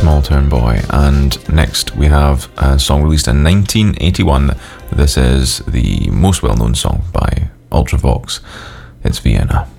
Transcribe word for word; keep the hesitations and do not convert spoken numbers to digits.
Small Town Boy. And next we have a song released in nineteen eighty-one. This is the most well-known song by Ultravox. It's Vienna.